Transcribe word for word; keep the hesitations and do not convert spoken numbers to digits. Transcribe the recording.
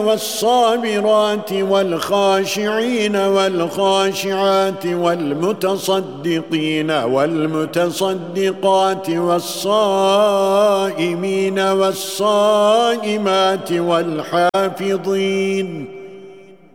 والصابرات والخاشعين والخاشعات والمتصدقين والمتصدقات والصائمين والصائمات والحافظين